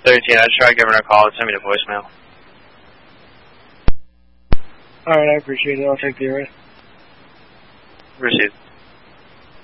13, I tried giving her a call. It sent me to voicemail. Alright, I appreciate it. I'll take the array. Received.